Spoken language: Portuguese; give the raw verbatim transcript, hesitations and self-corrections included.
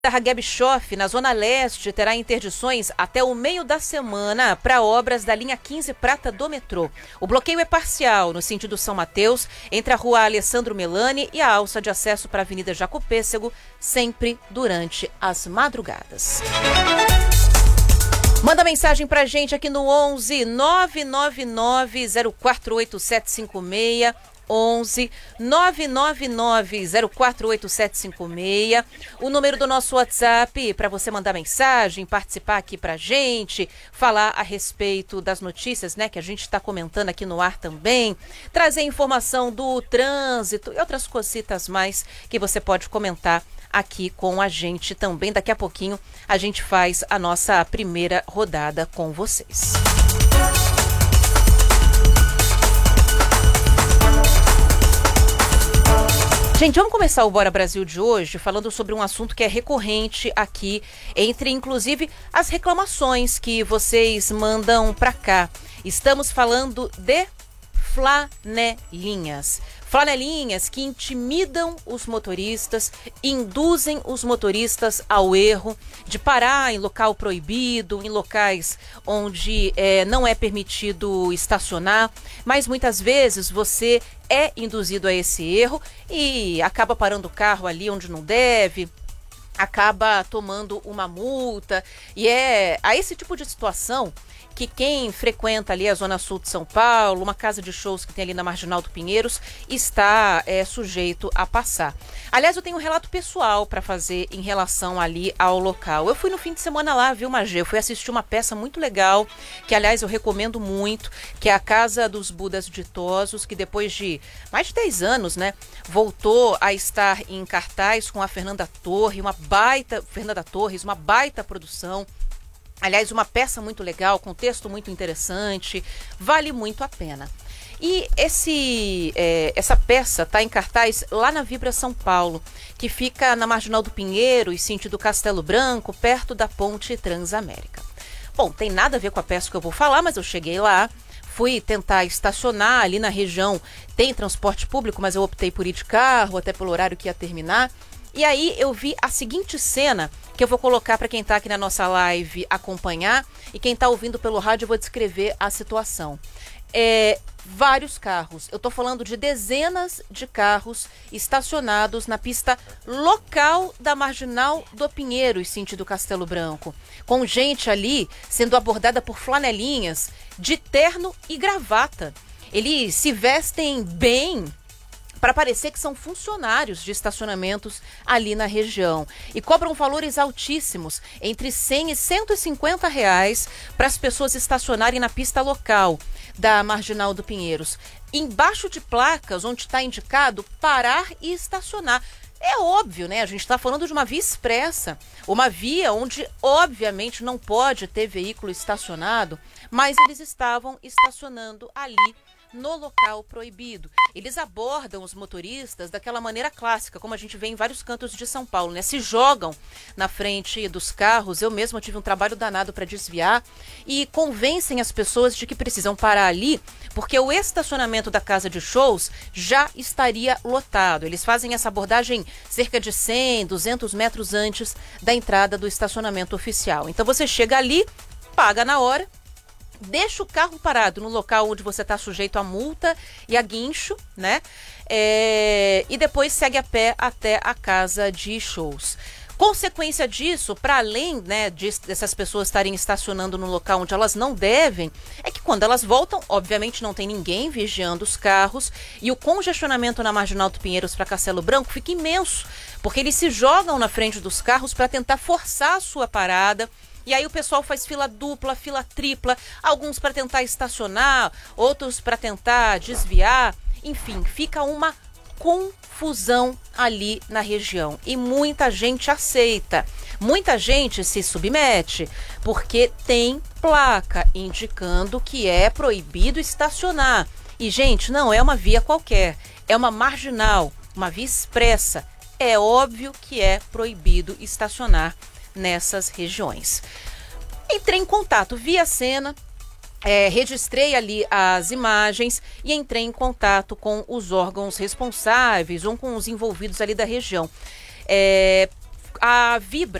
A Hageb Schoff, na Zona Leste, terá interdições até o meio da semana para obras da linha quinze Prata do metrô. O bloqueio é parcial no sentido São Mateus, entre a rua Alessandro Melani e a alça de acesso para a Avenida Jacopêssego, sempre durante as madrugadas. Manda mensagem pra gente aqui no onze nove nove nove zero quatro oito sete cinco seis. onze nove nove nove zero quatro oito sete cinco seis, o número do nosso WhatsApp para você mandar mensagem, participar aqui pra gente, falar a respeito das notícias, né, que a gente está comentando aqui no ar também, trazer informação do trânsito e outras cositas mais que você pode comentar aqui com a gente também. Daqui a pouquinho a gente faz a nossa primeira rodada com vocês. Gente, vamos começar o Bora Brasil de hoje falando sobre um assunto que é recorrente aqui, entre inclusive as reclamações que vocês mandam para cá. Estamos falando de flanelinhas. Flanelinhas que intimidam os motoristas, induzem os motoristas ao erro de parar em local proibido, em locais onde é, não é permitido estacionar, mas muitas vezes você é induzido a esse erro e acaba parando o carro ali onde não deve, acaba tomando uma multa, e é a esse tipo de situação que quem frequenta ali a Zona Sul de São Paulo, uma casa de shows que tem ali na Marginal do Pinheiros, está é, sujeito a passar. Aliás, eu tenho um relato pessoal para fazer em relação ali ao local. Eu fui no fim de semana lá, viu, Magê? Eu fui assistir uma peça muito legal, que aliás eu recomendo muito, que é a Casa dos Budas Ditosos, que depois de mais de dez anos, né, voltou a estar em cartaz com a Fernanda Torres, uma baita, Fernanda Torres, uma baita produção. Aliás, uma peça muito legal, com texto muito interessante, vale muito a pena. E esse, é, essa peça está em cartaz lá na Vibra São Paulo, que fica na Marginal do Pinheiro e sentido Castelo Branco, perto da Ponte Transamérica. Bom, tem nada a ver com a peça que eu vou falar, mas eu cheguei lá, fui tentar estacionar ali na região, tem transporte público, mas eu optei por ir de carro, até pelo horário que ia terminar. E aí eu vi a seguinte cena, que eu vou colocar para quem está aqui na nossa live acompanhar, e quem está ouvindo pelo rádio eu vou descrever a situação. É, vários carros, eu estou falando de dezenas de carros estacionados na pista local da Marginal do Pinheiro, sentido Castelo Branco, com gente ali sendo abordada por flanelinhas de terno e gravata. Eles se vestem bem para parecer que são funcionários de estacionamentos ali na região. E cobram valores altíssimos, entre cem e cento e cinquenta reais, para as pessoas estacionarem na pista local da Marginal do Pinheiros, embaixo de placas onde está indicado parar e estacionar. É óbvio, né? A gente está falando de uma via expressa, uma via onde obviamente não pode ter veículo estacionado, mas eles estavam estacionando ali no local proibido. Eles abordam os motoristas daquela maneira clássica, como a gente vê em vários cantos de São Paulo, né? Se jogam na frente dos carros. Eu mesma tive um trabalho danado para desviar, e convencem as pessoas de que precisam parar ali, porque o estacionamento da casa de shows já estaria lotado. Eles fazem essa abordagem cerca de cem, duzentos metros antes da entrada do estacionamento oficial. Então você chega ali, paga na hora, deixa o carro parado no local onde você está sujeito a multa e a guincho, né? É, e depois segue a pé até a casa de shows. Consequência disso, para além, né, de, dessas pessoas estarem estacionando no local onde elas não devem, é que quando elas voltam, obviamente não tem ninguém vigiando os carros, e o congestionamento na Marginal do Pinheiros para Castelo Branco fica imenso, porque eles se jogam na frente dos carros para tentar forçar a sua parada. E aí o pessoal faz fila dupla, fila tripla, alguns para tentar estacionar, outros para tentar desviar. Enfim, fica uma confusão ali na região. E muita gente aceita, muita gente se submete, porque tem placa indicando que é proibido estacionar. E, gente, não é uma via qualquer, é uma marginal, uma via expressa. É óbvio que é proibido estacionar nessas regiões. Entrei em contato via cena, é, registrei ali as imagens e entrei em contato com os órgãos responsáveis ou com os envolvidos ali da região. É, a Vibra